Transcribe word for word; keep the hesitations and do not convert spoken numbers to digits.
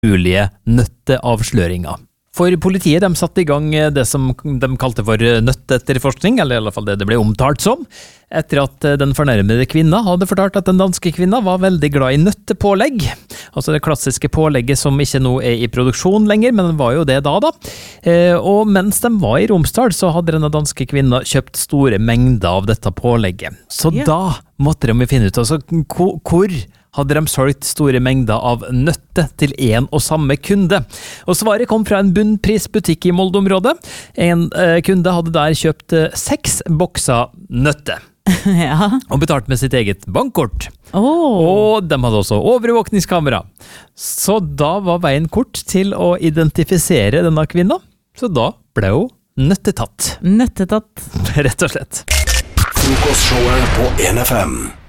mulige nøtteavsløringer. For politiet de satte i gang det som de kalte for nøtteetterforskning, eller i alle fall det det ble omtalt som, etter at den fornærmede kvinna hadde fortalt at den danske kvinna var veldig glad i nøttepålegg. Altså det klassiske pålegget som ikke nå er i produksjon lenger, men den var jo det da da. Og mens de var i Romsdal, så hadde denne danske kvinna kjøpt store mengder av dette pålegget. Så ja. Da måtte de finne ut, altså hvor hadde de solgt store mengder av nøtte til en og samme kunde. Og svaret kom fra en bunnprisbutikk i Molde-området. En eh, kunde hadde der kjøpt eh, seks bokser nøtte. Ja. Og betalt med sitt eget bankkort. Oh. Og de hadde også overvåkningskamera. Så da var veien kort til å identifisere denne kvinna. Så da ble hun nøttetatt. Nøttetatt. Rett og slett. Frokostshowet på N F M.